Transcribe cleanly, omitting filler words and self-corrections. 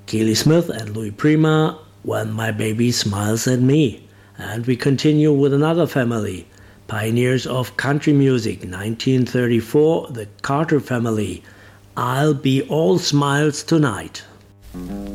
Keely Smith and Louis Prima, When My Baby Smiles at Me. And we continue with another family, pioneers of country music, 1934, the Carter Family, I'll Be All Smiles Tonight.